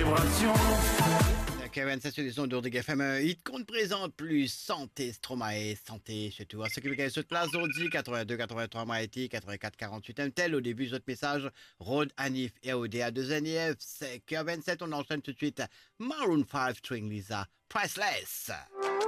vibration. Kevin, ça sur les ondes d'Ordig FM, il compte présente plus santé, Stromae, santé chez toi. Ce qui veut dire sur place, Ordi, 82, 83, Maïti, 84, 48, un tel. Au début, votre message, Rod, Anif et ODA 2 NIF, c'est K27, on enchaîne tout de suite. Maroon 5, String Lisa, Priceless.